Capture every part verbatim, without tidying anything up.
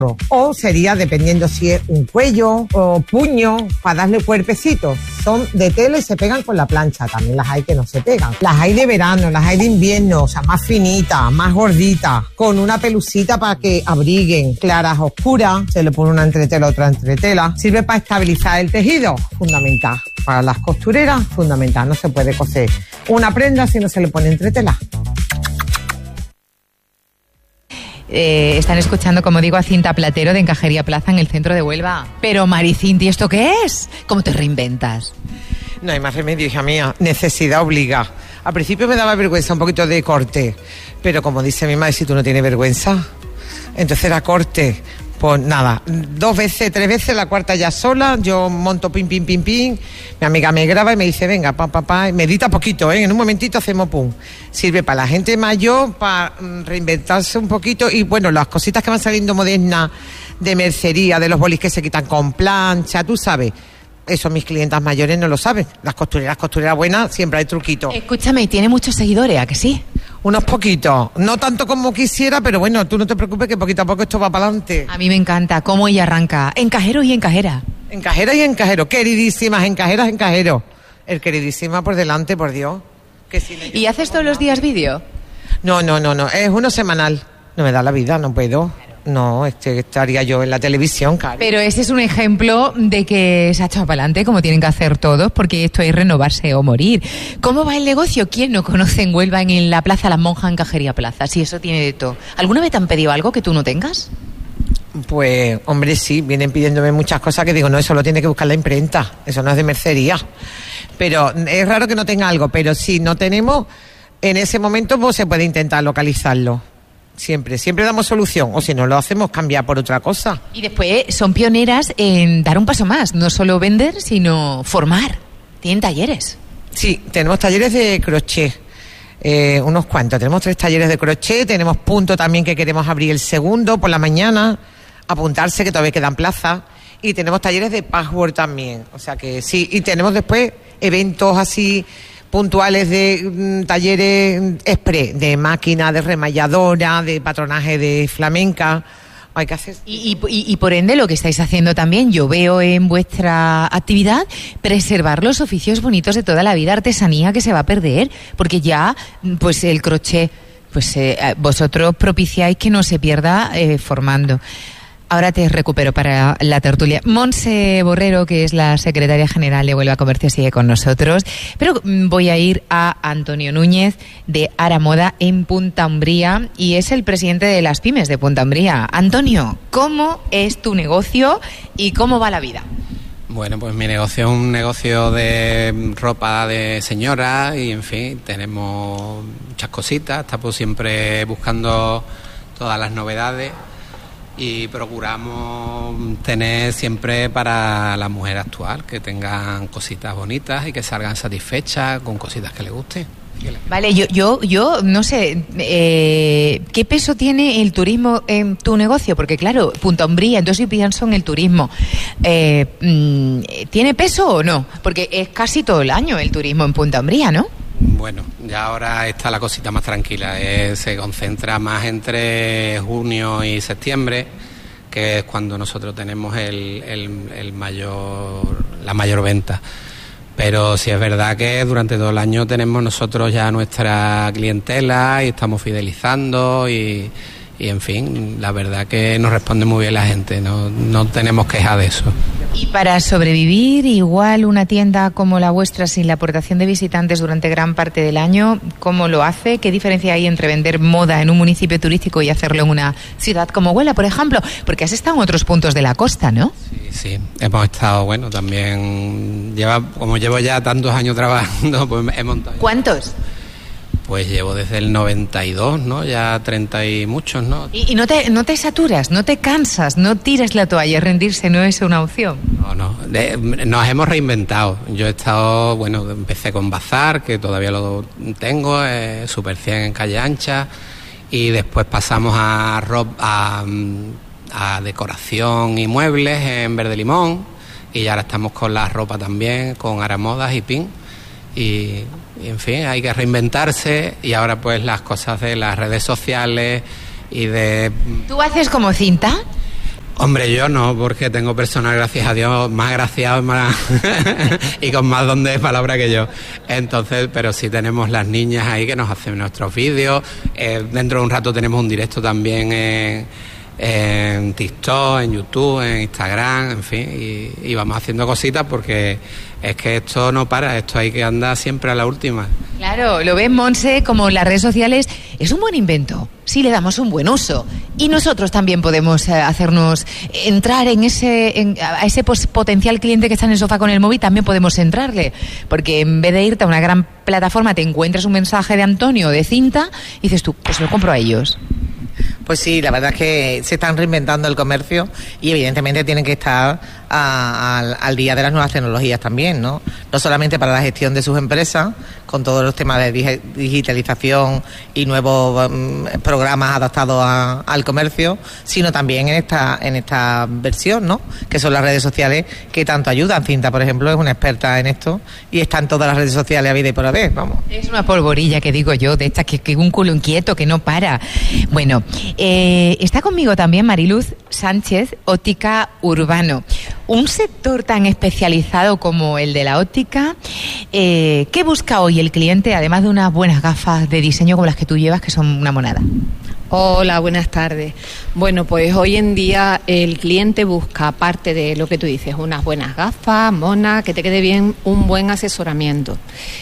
O sería, dependiendo si es un cuello o puño, para darle cuerpecito. Son de tela y se pegan con la plancha. También las hay que no se pegan. Las hay de verano, las hay de invierno, o sea, más finitas, más gorditas, con una pelusita para que abriguen. Claras, oscuras, se le pone una entretela, otra entretela. Sirve para estabilizar el tejido, fundamental. Para las costureras, fundamental. No se puede coser una prenda si no se le pone entretela. Eh, están escuchando, como digo, a Cinta Platero de Encajería Plaza en el centro de Huelva. Pero Maricinti, ¿esto qué es? ¿Cómo te reinventas? No hay más remedio, hija mía. Necesidad obliga. Al principio me daba vergüenza un poquito de corte, pero como dice mi madre, si tú no tienes vergüenza, entonces era corte. Pues nada, dos veces, tres veces, la cuarta ya sola, yo monto pim, pim, pim, pim, mi amiga me graba y me dice, venga, pa, pa, pa, y medita poquito, ¿eh? En un momentito hacemos pum. Sirve para la gente mayor, para reinventarse un poquito, y bueno, las cositas que van saliendo modernas de mercería, de los bolis que se quitan con plancha, tú sabes. Eso mis clientas mayores no lo saben. Las costureras, costureras buenas, siempre hay truquitos. Escúchame, ¿y tiene muchos seguidores, a que sí? Unos poquitos, no tanto como quisiera, pero bueno, tú no te preocupes que poquito a poco esto va para adelante. A mí me encanta cómo ella arranca, en cajeros y en cajera. En cajera y en cajero, queridísimas, en cajeras, en cajero. El queridísima por delante, por Dios. Que si no, ¿Y haces todos los días vídeo? No, no, no, no, es uno semanal. No me da la vida, no puedo. No, este, estaría yo en la televisión, Cari. Pero ese es un ejemplo de que se ha echado para adelante, como tienen que hacer todos, porque esto es renovarse o morir. ¿Cómo va el negocio? ¿Quién no conoce en Huelva, en la Plaza Las Monjas, en Cajería Plaza? Si eso tiene de todo. ¿Alguna vez te han pedido algo que tú no tengas? Pues, hombre, sí, vienen pidiéndome muchas cosas que digo, no, eso lo tiene que buscar la imprenta, eso no es de mercería. Pero es raro que no tenga algo, pero si no tenemos, en ese momento pues se puede intentar localizarlo. Siempre, siempre damos solución, o si no lo hacemos, cambiar por otra cosa. Y después son pioneras en dar un paso más, no solo vender, sino formar. Tienen talleres. Sí, tenemos talleres de crochet, eh, unos cuantos. Tenemos tres talleres de crochet, tenemos punto también que queremos abrir el segundo por la mañana, apuntarse que todavía quedan plazas. Y tenemos talleres de patchwork también, o sea que sí. Y tenemos después eventos así puntuales de mm, talleres express, de máquina, de remalladora, de patronaje de flamenca. Hay que hacer. Y, y, y por ende lo que estáis haciendo también, yo veo en vuestra actividad, preservar los oficios bonitos de toda la vida, artesanía que se va a perder, porque ya pues el crochet, pues eh, vosotros propiciáis que no se pierda eh, formando. Ahora te recupero para la tertulia. Montse Borrero, que es la secretaria general de Huelva Comercio, sigue con nosotros. Pero voy a ir a Antonio Núñez, de Ara Moda, en Punta Umbría, y es el presidente de las pymes de Punta Umbría. Antonio, ¿cómo es tu negocio y cómo va la vida? Bueno, pues mi negocio es un negocio de ropa de señora y, en fin, tenemos muchas cositas. Estamos siempre buscando todas las novedades y procuramos tener siempre para la mujer actual, que tengan cositas bonitas y que salgan satisfechas con cositas que les gusten. Vale, yo, yo, yo no sé, eh, ¿qué peso tiene el turismo en tu negocio? Porque claro, Punta Umbría, entonces yo pienso en el turismo. Eh, ¿Tiene peso o no? Porque es casi todo el año el turismo en Punta Umbría, ¿no? Bueno, ya ahora está la cosita más tranquila, eh, se concentra más entre junio y septiembre, que es cuando nosotros tenemos el, el, el mayor, la mayor venta. Pero sí es verdad que durante todo el año tenemos nosotros ya nuestra clientela y estamos fidelizando y, y en fin, la verdad que nos responde muy bien la gente, no, no tenemos queja de eso. Y para sobrevivir, igual una tienda como la vuestra sin la aportación de visitantes durante gran parte del año, ¿cómo lo hace? ¿Qué diferencia hay entre vender moda en un municipio turístico y hacerlo en una ciudad como Huelva, por ejemplo? Porque has estado en otros puntos de la costa, ¿no? Sí, sí, hemos estado, bueno, también, lleva, como llevo ya tantos años trabajando, pues he montado. ¿Cuántos? Pues llevo desde el noventa y dos, ¿no? Ya treinta y muchos, ¿no? Y, y no te no te saturas, no te cansas, no tiras la toalla, rendirse no es una opción. No, no, de, nos hemos reinventado. Yo he estado, bueno, empecé con Bazar, que todavía lo tengo, eh, Super cien en Calle Ancha, y después pasamos a, rob, a, a decoración y muebles en Verde Limón, y ahora estamos con la ropa también, con Ara Modas y Pin, y... Y en fin, hay que reinventarse y ahora pues las cosas de las redes sociales y de... ¿Tú haces como Cinta? Hombre, yo no, porque tengo personal, gracias a Dios, más agraciado más y con más don de palabra que yo. Entonces, pero sí tenemos las niñas ahí que nos hacen nuestros vídeos. Eh, dentro de un rato tenemos un directo también en, en TikTok, en YouTube, en Instagram, en fin, y, y vamos haciendo cositas porque es que esto no para, esto hay que andar siempre a la última. Claro, lo ves, Monse, como las redes sociales es un buen invento, si le damos un buen uso. Y nosotros también podemos eh, hacernos entrar en ese en, a ese pos, potencial cliente que está en el sofá con el móvil, también podemos entrarle. Porque en vez de irte a una gran plataforma, te encuentras un mensaje de Antonio o de Cinta y dices tú, pues lo compro a ellos. Pues sí, la verdad es que se están reinventando el comercio y evidentemente tienen que estar a, a, al día de las nuevas tecnologías también, ¿no? No solamente para la gestión de sus empresas, con todos los temas de digitalización y nuevos um, programas adaptados a, al comercio, sino también en esta en esta versión, ¿no? Que son las redes sociales que tanto ayudan. Cinta, por ejemplo, es una experta en esto y está en todas las redes sociales a vida y por haber, vamos. Es una polvorilla que digo yo, de estas que, que un culo inquieto que no para. Bueno, eh, está conmigo también Mariluz Sánchez, óptica Urbano. Un sector tan especializado como el de la óptica, eh, ¿qué busca hoy el cliente, además de unas buenas gafas de diseño como las que tú llevas, que son una monada? Hola, buenas tardes. Bueno, pues hoy en día el cliente busca, aparte de lo que tú dices, unas buenas gafas, monas, que te quede bien, un buen asesoramiento.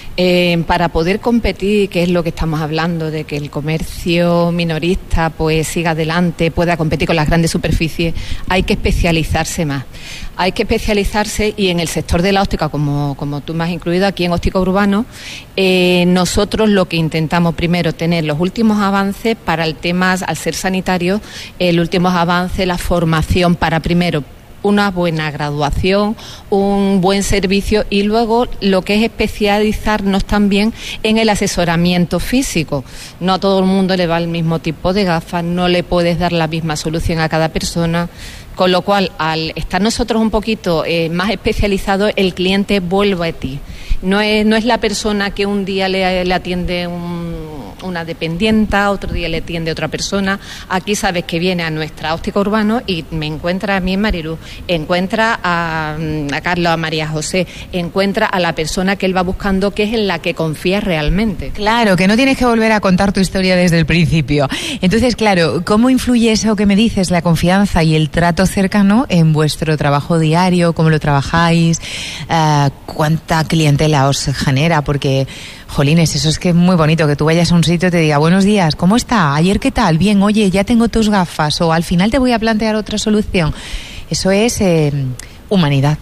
Eh, para poder competir, que es lo que estamos hablando, de que el comercio minorista pues siga adelante, pueda competir con las grandes superficies, hay que especializarse más. Hay que especializarse y en el sector de la óptica, como, como tú me has incluido aquí en Óptica Urbano, eh, nosotros lo que intentamos primero tener los últimos avances para el tema, al ser sanitario, el último avance, la formación para primero una buena graduación, un buen servicio y luego lo que es especializarnos también en el asesoramiento físico. No a todo el mundo le va el mismo tipo de gafas, no le puedes dar la misma solución a cada persona. Con lo cual, al estar nosotros un poquito eh, más especializados, el cliente vuelve a ti. No es, no es la persona que un día le, le atiende un, una dependienta, otro día le atiende otra persona. Aquí sabes que viene a nuestra Óptica Urbano y me encuentra a mí en Mariluz, encuentra a, a Carlos, a María José, encuentra a la persona que él va buscando, que es en la que confía realmente. Claro, que no tienes que volver a contar tu historia desde el principio. Entonces, claro, ¿cómo influye eso que me dices, la confianza y el trato cercano en vuestro trabajo diario? ¿Cómo lo trabajáis? Uh, ¿Cuánta clientela os genera? Porque, jolines, eso es que es muy bonito, que tú vayas a un sitio y te diga, buenos días, ¿cómo está? ¿Ayer qué tal? Bien, oye, ya tengo tus gafas, o al final te voy a plantear otra solución. Eso es eh, humanidad.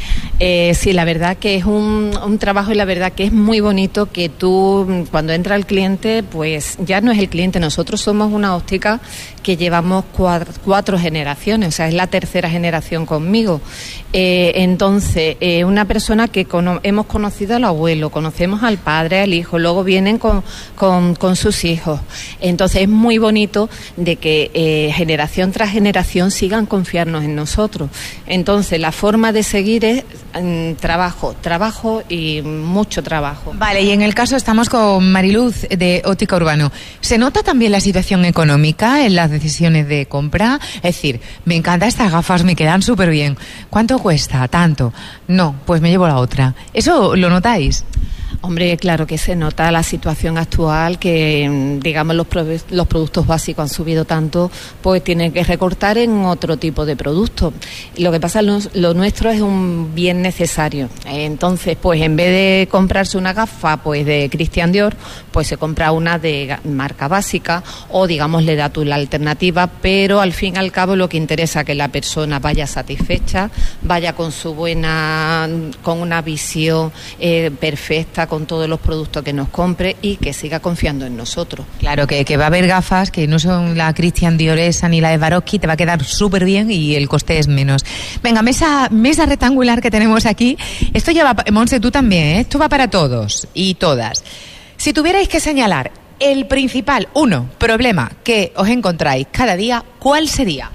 Eh, sí, la verdad que es un, un trabajo y la verdad que es muy bonito que tú, cuando entra el cliente, pues ya no es el cliente, nosotros somos una óptica que llevamos cuatro, cuatro generaciones, o sea, es la tercera generación conmigo. Eh, entonces, eh, una persona que cono- hemos conocido al abuelo, conocemos al padre, al hijo, luego vienen con, con, con sus hijos. Entonces, es muy bonito de que eh, generación tras generación sigan confiarnos en nosotros. Entonces, la forma de seguir es mm, trabajo, trabajo y mucho trabajo. Vale, y en el caso estamos con Mariluz de Óptica Urbano. ¿Se nota también la situación económica en las decisiones de compra? Es decir, me encantan estas gafas, me quedan súper bien. ¿Cuánto cuesta? Tanto. No, pues me llevo la otra. ¿Eso lo notáis? Hombre, claro que se nota la situación actual, que digamos los, pro- los productos básicos han subido tanto, pues tienen que recortar en otro tipo de productos. Lo que pasa, lo, lo nuestro es un bien necesario. Entonces, pues en vez de comprarse una gafa pues de Christian Dior, pues se compra una de marca básica o digamos le da tú la alternativa, pero al fin y al cabo lo que interesa es que la persona vaya satisfecha, vaya con su buena, con una visión eh, perfecta, con todos los productos que nos compre y que siga confiando en nosotros. Claro, que, que va a haber gafas que no son la Christian Dioresa ni la de Swarovski, te va a quedar súper bien y el coste es menos. Venga, mesa mesa rectangular que tenemos aquí. Esto ya va, Monse, tú también, ¿eh? Esto va para todos y todas. Si tuvierais que señalar el principal, uno, problema que os encontráis cada día, ¿cuál sería?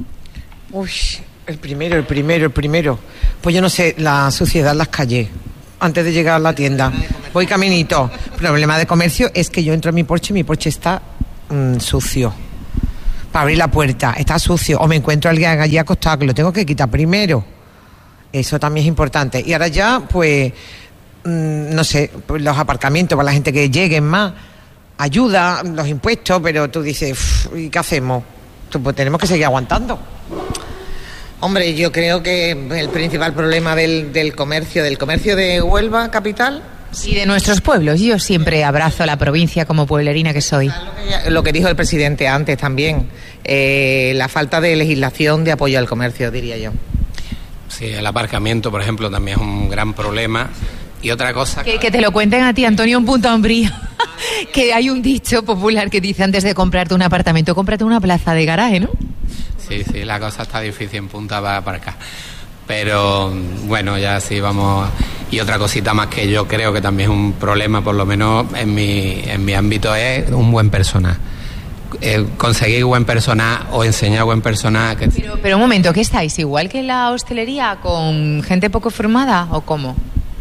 Uy, el primero, el primero, el primero. Pues yo no sé, la suciedad en las calles. Antes de llegar a la tienda, voy caminito. Problema de comercio es que yo entro en mi porche y mi porche está mmm, sucio. para abrir la puerta, está sucio, o me encuentro a alguien allí acostado que lo tengo que quitar primero. Eso también es importante. Y ahora ya, pues, mmm, no sé, pues los aparcamientos para la gente que lleguen más, ayuda, los impuestos, pero tú dices, ¿y qué hacemos? Pues tenemos que seguir aguantando. Hombre, yo creo que el principal problema del, del comercio, del comercio de Huelva, capital... Y de nuestros pueblos. Yo siempre abrazo la provincia como pueblerina que soy. Lo que, lo que dijo el presidente antes también, eh, la falta de legislación de apoyo al comercio, diría yo. Sí, el aparcamiento, por ejemplo, también es un gran problema. Y otra cosa... Que, que te lo cuenten a ti, Antonio, un punto hombrío. Que hay un dicho popular que dice, antes de comprarte un apartamento, cómprate una plaza de garaje, ¿no? Sí, sí, la cosa está difícil en Punta para aparcar. Pero, bueno, ya sí, vamos... Y otra cosita más que yo creo que también es un problema, por lo menos en mi, en mi ámbito, es un buen personal. Eh, conseguir buen personal o enseñar buen personal. Que... Pero, pero un momento, ¿qué estáis? ¿Igual que la hostelería con gente poco formada o cómo?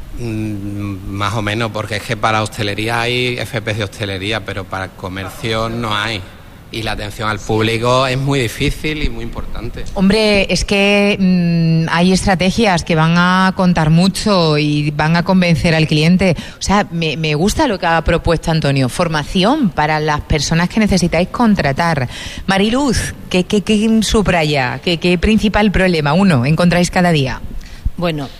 Mm, más o menos, porque es que para hostelería hay F P de hostelería, pero para comercio no hay. Y la atención al público es muy difícil y muy importante. Hombre, es que mmm, hay estrategias que van a contar mucho y van a convencer al cliente. O sea, me, me gusta lo que ha propuesto Antonio. Formación para las personas que necesitáis contratar. Mariluz, ¿qué, qué, qué subraya? ¿Qué, qué principal problema, uno, encontráis cada día? Bueno,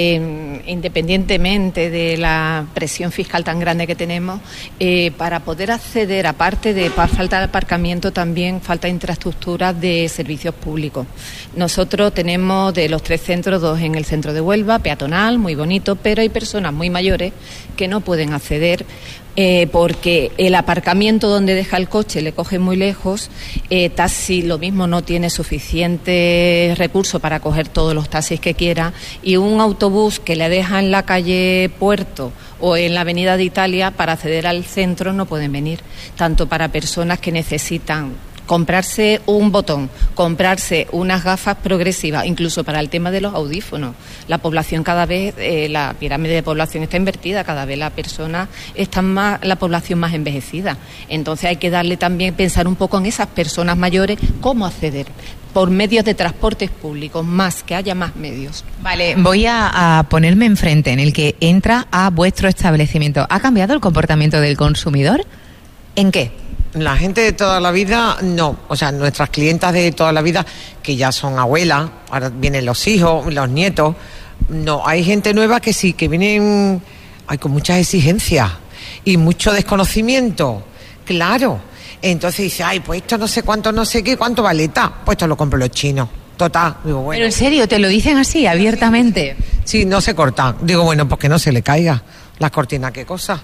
eh, independientemente de la presión fiscal tan grande que tenemos, eh, para poder acceder, aparte de falta de aparcamiento, también falta infraestructura de servicios públicos. Nosotros tenemos de los tres centros, dos en el centro de Huelva, peatonal, muy bonito, pero hay personas muy mayores que no pueden acceder eh, porque el aparcamiento donde deja el coche le coge muy lejos, eh, taxi lo mismo no tiene suficiente recursos para coger todos los taxis que quiera, y un autobús que le deja en la calle Puerto o en la Avenida de Italia para acceder al centro no pueden venir, tanto para personas que necesitan comprarse un botón, comprarse unas gafas progresivas, incluso para el tema de los audífonos. La población cada vez, eh, la pirámide de población está invertida, cada vez la persona está más, la población más envejecida. Entonces hay que darle también, pensar un poco en esas personas mayores, cómo acceder por medios de transportes públicos, más, que haya más medios. Vale, voy a, a ponerme enfrente en el que entra a vuestro establecimiento. ¿Ha cambiado el comportamiento del consumidor? ¿En qué? La gente de toda la vida, no. O sea, nuestras clientas de toda la vida, que ya son abuelas, ahora vienen los hijos, los nietos. No, hay gente nueva que sí, que vienen ay, con muchas exigencias y mucho desconocimiento. Claro. Entonces dice, ay, pues esto no sé cuánto, no sé qué, cuánto vale, ta, pues esto lo compro los chinos. Total. Digo, bueno. Pero en serio, ¿te lo dicen así, abiertamente? Sí, no se cortan. Digo, bueno, pues que no se le caiga las cortinas, qué cosa.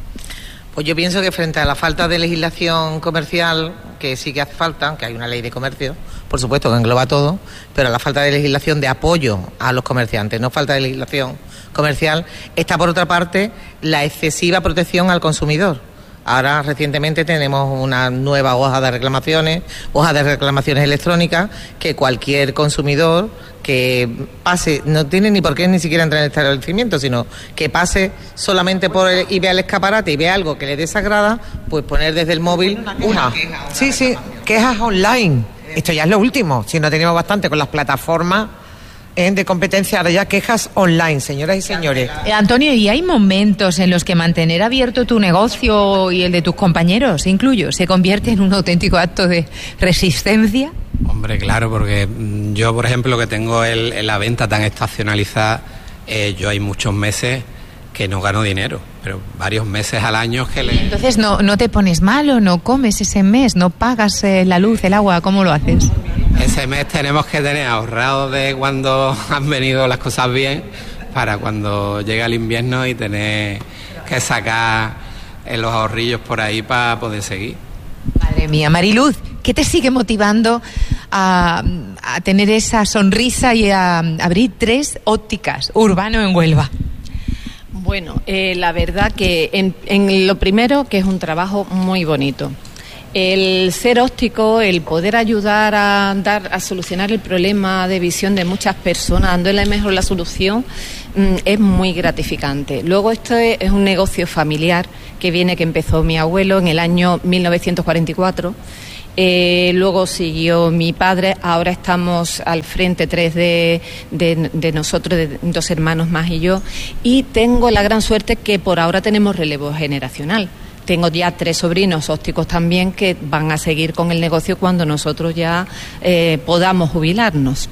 Pues yo pienso que frente a la falta de legislación comercial, que sí que hace falta, aunque hay una ley de comercio, por supuesto que engloba todo, pero la falta de legislación de apoyo a los comerciantes, no falta de legislación comercial, está por otra parte la excesiva protección al consumidor. Ahora recientemente tenemos una nueva hoja de reclamaciones, hoja de reclamaciones electrónicas, que cualquier consumidor que pase, no tiene ni por qué ni siquiera entrar en el establecimiento, sino que pase solamente por el, y vea el escaparate y vea algo que le desagrada, pues poner desde el móvil una. Sí, sí, quejas online. Esto ya es lo último, si no teníamos bastante con las plataformas de competencia, ahora ya quejas online, señoras y señores. Eh, Antonio, ¿y hay momentos en los que mantener abierto tu negocio y el de tus compañeros, incluyo, se convierte en un auténtico acto de resistencia? Hombre, claro, porque yo, por ejemplo, que tengo el, la venta tan estacionalizada, eh, yo hay muchos meses que no gano dinero, pero varios meses al año que le... Entonces, ¿no, no te pones malo, no comes ese mes, no pagas eh, la luz, el agua? ¿Cómo lo haces? Ese mes tenemos que tener ahorrado de cuando han venido las cosas bien para cuando llega el invierno y tener que sacar los ahorrillos por ahí para poder seguir. Madre mía, Mariluz, ¿qué te sigue motivando a, a tener esa sonrisa y a abrir tres ópticas Urbano en Huelva? Bueno, eh, la verdad que en, en lo primero que es un trabajo muy bonito. El ser óptico, el poder ayudar a dar a solucionar el problema de visión de muchas personas, dándole mejor la solución, mmm, es muy gratificante. Luego esto es, es un negocio familiar que viene, que empezó mi abuelo en el año mil novecientos cuarenta y cuatro Eh, luego siguió mi padre, ahora estamos al frente tres de, de, de nosotros, de dos hermanos más y yo, y tengo la gran suerte que por ahora tenemos relevo generacional. Tengo ya tres sobrinos ópticos también que van a seguir con el negocio cuando nosotros ya eh, podamos jubilarnos.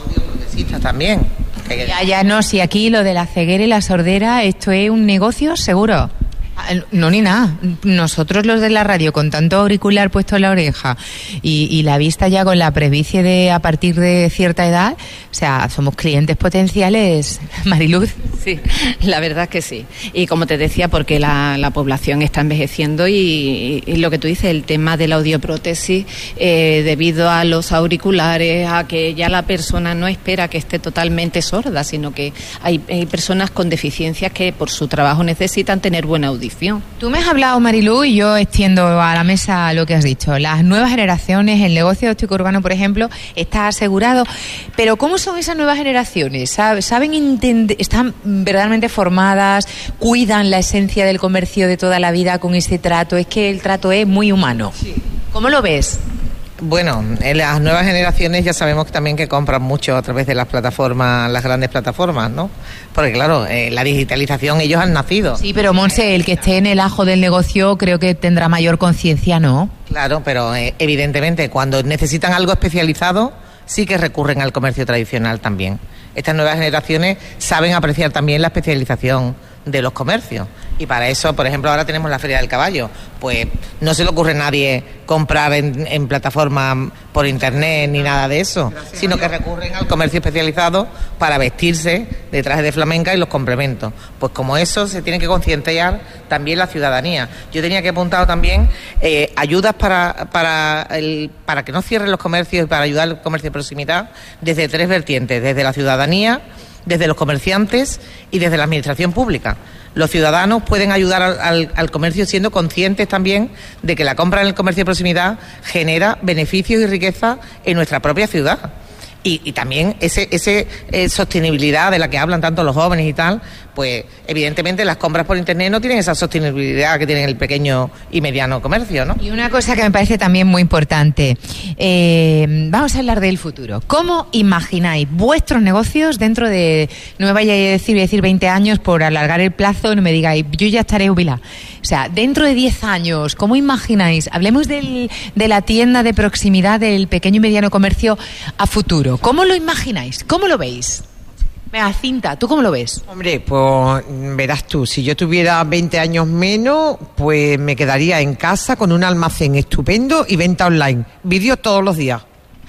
Son también. Ya, ya no, si aquí lo de la ceguera y la sordera, esto es un negocio seguro. No, ni nada. Nosotros los de la radio, con tanto auricular puesto en la oreja y, y la vista ya con la presbicie de a partir de cierta edad, o sea, somos clientes potenciales, Mariluz. Sí, la verdad es que sí. Y como te decía, porque la, la población está envejeciendo y, y, y lo que tú dices, el tema de la audioprótesis, eh, debido a los auriculares, a que ya la persona no espera que esté totalmente sorda, sino que hay, hay personas con deficiencias que por su trabajo necesitan tener buena audición. Tú me has hablado, Marilú, y yo extiendo a la mesa lo que has dicho. Las nuevas generaciones, el negocio óptico urbano, por ejemplo, está asegurado. Pero ¿cómo son esas nuevas generaciones? ¿Saben entender, están verdaderamente formadas, cuidan la esencia del comercio de toda la vida con ese trato? Es que el trato es muy humano. Sí. ¿Cómo lo ves? Bueno, en las nuevas generaciones ya sabemos también que compran mucho a través de las plataformas, las grandes plataformas, ¿no? Porque claro, eh, la digitalización, ellos han nacido. Sí, pero Monse, el que esté en el ajo del negocio creo que tendrá mayor conciencia, ¿no? Claro, pero eh, evidentemente cuando necesitan algo especializado, sí que recurren al comercio tradicional también. Estas nuevas generaciones saben apreciar también la especialización de los comercios. Y para eso, por ejemplo, ahora tenemos la Feria del Caballo. Pues no se le ocurre a nadie comprar en, en plataformas por internet ni nada de eso, sino que recurren al comercio especializado para vestirse de traje de flamenca y los complementos. Pues como eso se tiene que concienciar también la ciudadanía. Yo tenía que apuntado también eh, ayudas para, para, el, para que no cierren los comercios y para ayudar al comercio de proximidad desde tres vertientes, desde la ciudadanía, desde los comerciantes y desde la administración pública. Los ciudadanos pueden ayudar al, al, al comercio siendo conscientes también de que la compra en el comercio de proximidad genera beneficios y riqueza en nuestra propia ciudad. Y, y también ese, ese eh, sostenibilidad de la que hablan tanto los jóvenes y tal, pues evidentemente las compras por internet no tienen esa sostenibilidad que tienen el pequeño y mediano comercio, ¿no? Y una cosa que me parece también muy importante, eh, vamos a hablar del futuro. ¿Cómo imagináis vuestros negocios dentro de, no me vaya a decir, voy a decir veinte años por alargar el plazo, no me digáis, yo ya estaré jubilada? O sea, dentro de diez años, ¿cómo imagináis? Hablemos del, de la tienda de proximidad del pequeño y mediano comercio a futuro. ¿Cómo lo imagináis? ¿Cómo lo veis? Venga, Cinta, ¿tú cómo lo ves? Hombre, pues verás tú, si yo tuviera veinte años menos, pues me quedaría en casa con un almacén estupendo y venta online. Vídeos todos los días.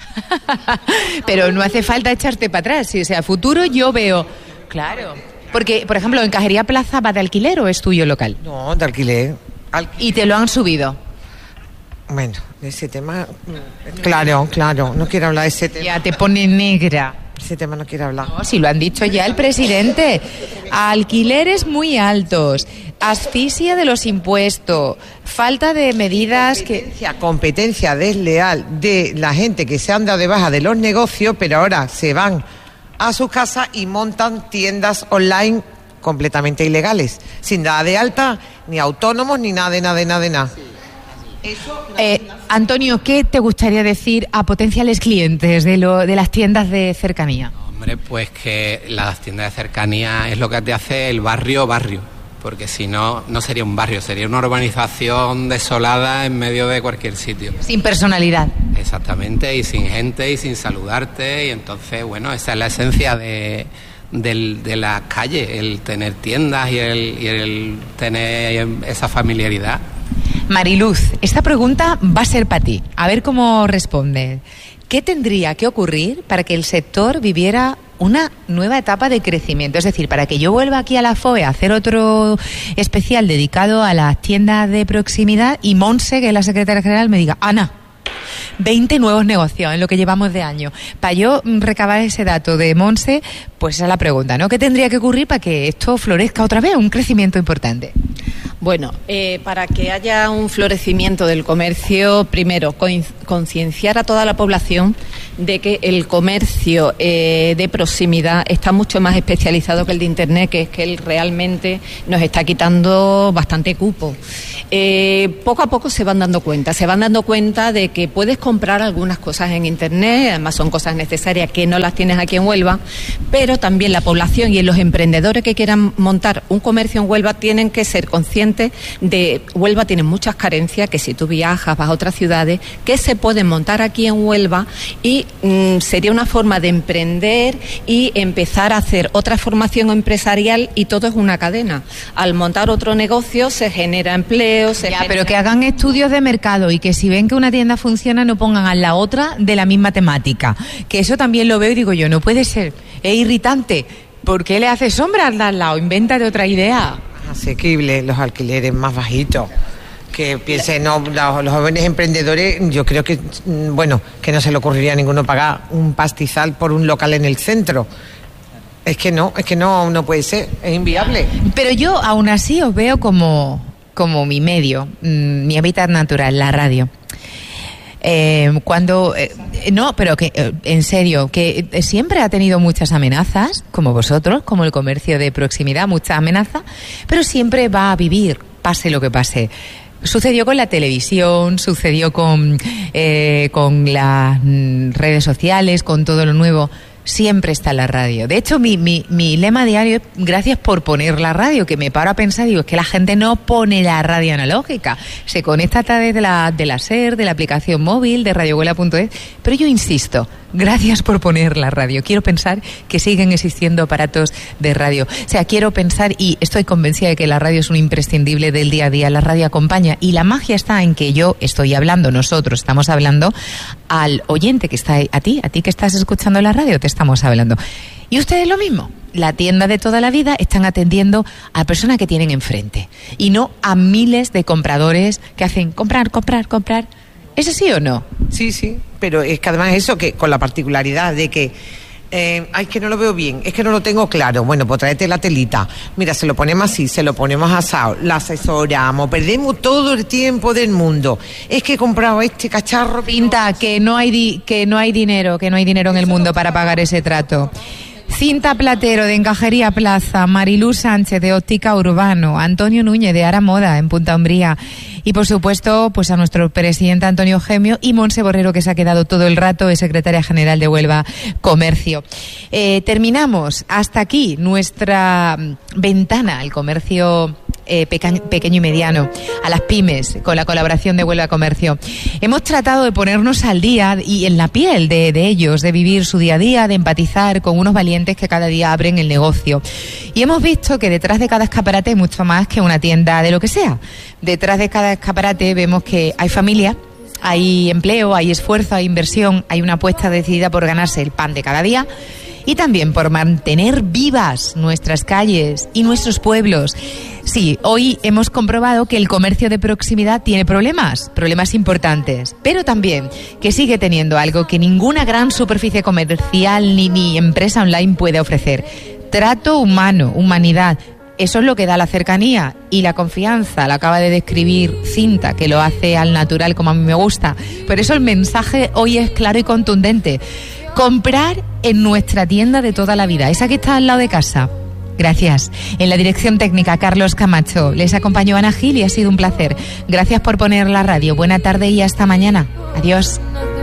Pero no hace falta echarte para atrás. Si, o sea, futuro yo veo... Claro. Porque, por ejemplo, en Cajería Plaza, ¿va de alquiler o es tuyo local? No, de alquiler. Al... ¿Y te lo han subido? Bueno, de ese tema... Claro, claro, no quiero hablar de ese tema. Ya te pone negra. Ese tema no quiero hablar. No, si lo han dicho ya el presidente. Alquileres muy altos, asfixia de los impuestos, falta de medidas competencia, que... Competencia desleal de la gente que se han dado de baja de los negocios, pero ahora se van a sus casas y montan tiendas online completamente ilegales, sin nada de alta, ni autónomos, ni nada de nada de nada de nada. Eso, eh, Antonio, ¿qué te gustaría decir a potenciales clientes de, lo, de las tiendas de cercanía? Hombre, pues que las tiendas de cercanía es lo que te hace el barrio barrio, porque si no, no sería un barrio, sería una urbanización desolada en medio de cualquier sitio. Sin personalidad. Exactamente, y sin gente y sin saludarte, y entonces, bueno, esa es la esencia de... Del, de la calle, el tener tiendas y el, y el tener esa familiaridad. Mariluz, esta pregunta va a ser para ti. A ver cómo responde. ¿Qué tendría que ocurrir para que el sector viviera una nueva etapa de crecimiento? Es decir, para que yo vuelva aquí a la F O E a hacer otro especial dedicado a las tiendas de proximidad y Monse, que es la secretaria general, me diga, Ana, veinte nuevos negocios en lo que llevamos de año. Para yo recabar ese dato de Monse, pues esa es la pregunta, ¿no? ¿Qué tendría que ocurrir para que esto florezca otra vez, un crecimiento importante? Bueno, eh, para que haya un florecimiento del comercio, primero, concienciar a toda la población de que el comercio eh, de proximidad está mucho más especializado que el de Internet, que es que él realmente nos está quitando bastante cupo. Eh, poco a poco se van dando cuenta, se van dando cuenta de que puedes comprar algunas cosas en Internet, además son cosas necesarias que no las tienes aquí en Huelva, pero también la población y los emprendedores que quieran montar un comercio en Huelva tienen que ser conscientes de Huelva tiene muchas carencias, que si tú viajas, vas a otras ciudades, que se pueden montar aquí en Huelva y mmm, sería una forma de emprender y empezar a hacer otra formación empresarial, y todo es una cadena. Al montar otro negocio se genera empleo, se ya, genera... pero que hagan estudios de mercado y que si ven que una tienda funciona no pongan a la otra de la misma temática. Que eso también lo veo y digo yo, no puede ser, es irritante. ¿Por qué le hace sombra al lado? Invéntate otra idea. Asequible, los alquileres más bajitos. Que piensen, no, los, los jóvenes emprendedores, yo creo que, bueno, que no se le ocurriría a ninguno pagar un pastizal por un local en el centro. Es que no, es que no, no puede ser, es inviable. Pero yo aún así os veo como, como mi medio, mmm, mi hábitat natural, la radio. Eh, cuando eh, no, pero que eh, en serio, que eh, siempre ha tenido muchas amenazas, como vosotros, como el comercio de proximidad, muchas amenazas, pero siempre va a vivir, pase lo que pase. Sucedió con la televisión, sucedió con, eh, con las mm, redes sociales, con todo lo nuevo. Siempre está la radio. De hecho, mi, mi, mi lema diario es gracias por poner la radio, que me paro a pensar, digo, es que la gente no pone la radio analógica, se conecta a través de la, de la SER, de la aplicación móvil, de radio huela punto es, pero yo insisto, gracias por poner la radio. Quiero pensar que siguen existiendo aparatos de radio. O sea, quiero pensar, y estoy convencida de que la radio es un imprescindible del día a día, la radio acompaña, y la magia está en que yo estoy hablando, nosotros estamos hablando al oyente que está ahí, a ti, a ti que estás escuchando la radio, te estamos hablando. Y ustedes lo mismo, la tienda de toda la vida están atendiendo a la persona que tienen enfrente y no a miles de compradores que hacen comprar, comprar, comprar. ¿Es así o no? Sí, sí, pero es que además eso, que con la particularidad de que eh, ay, que no lo veo bien, es que no lo tengo claro. Bueno, pues tráete la telita. Mira, se lo ponemos así, se lo ponemos asado, la asesoramos, perdemos todo el tiempo del mundo. Es que he comprado este cacharro. Cinta, que no hay di- que no hay dinero, que no hay dinero en el mundo para pagar ese trato. Cinta Platero de Encajería Plaza, Mariluz Sánchez de Óptica Urbano, Antonio Núñez de Ara Moda en Punta Umbría y por supuesto pues a nuestro presidente Antonio Gemio y Monse Borrero, que se ha quedado todo el rato, es secretaria general de Huelva Comercio. Eh, terminamos hasta aquí nuestra ventana al comercio Eh, peca- pequeño y mediano, a las pymes, con la colaboración de Huelva Comercio. Hemos tratado de ponernos al día y en la piel de, de ellos, de vivir su día a día, de empatizar con unos valientes que cada día abren el negocio. Y hemos visto que detrás de cada escaparate hay mucho más que una tienda de lo que sea. Detrás de cada escaparate vemos que hay familia, hay empleo, hay esfuerzo, hay inversión, hay una apuesta decidida por ganarse el pan de cada día y también por mantener vivas nuestras calles y nuestros pueblos. Sí, hoy hemos comprobado que el comercio de proximidad tiene problemas, problemas importantes, pero también que sigue teniendo algo que ninguna gran superficie comercial ni, ni empresa online puede ofrecer: trato humano, humanidad. Eso es lo que da la cercanía y la confianza. La acaba de describir Cinta, que lo hace al natural como a mí me gusta. Por eso el mensaje hoy es claro y contundente: comprar en nuestra tienda de toda la vida, esa que está al lado de casa. Gracias. En la dirección técnica, Carlos Camacho. Les acompañó Ana Gil y ha sido un placer. Gracias por poner la radio. Buena tarde y hasta mañana. Adiós.